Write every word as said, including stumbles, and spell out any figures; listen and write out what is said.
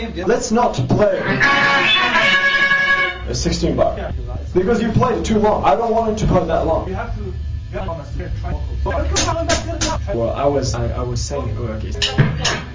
Let's not play a sixteen bar. Because you played it too long. I don't want him to play that long. You have to get on a straight track. Well, I was I, I was saying, okay.